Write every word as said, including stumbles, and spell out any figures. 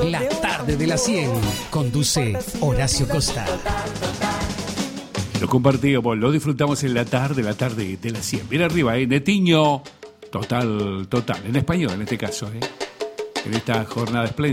La tarde de la cien. Conduce Horacio Costa. Lo compartimos, lo disfrutamos en la tarde, la tarde de la cien. Mira arriba, ¿eh? Netiño, total, total. En español, en este caso, ¿eh? En esta jornada espléndida.